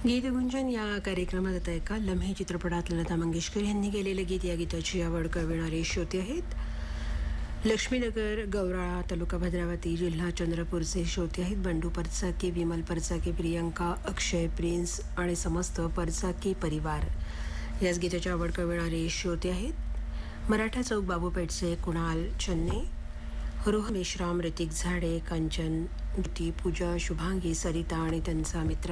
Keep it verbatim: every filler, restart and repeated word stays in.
गीतगुंजन या कार्यक्रमात आता एका लम्हे चित्रपटातलं लता मंगेशकर यांनी गेलेलं गीत, या गीताची आवड कळविणारे श्रोते आहेत. लक्ष्मीनगर, गौराळा, तालुका भद्रावती, जिल्हा चंद्रपूरचे श्रोते आहेत. बंडू परचाके, विमल परचाके, प्रियंका, अक्षय, प्रिन्स आणि समस्त परचाके परिवार याच गीताची आवड कळविणारे श्रोते आहेत. मराठा चौक, बाबूपेठचे कुणाल चन्ने, रोह मेश्राम, ऋतिक झाडे, कांचन, ज्योती, पूजा, शुभांगी, सरिता आणि त्यांचा मित्र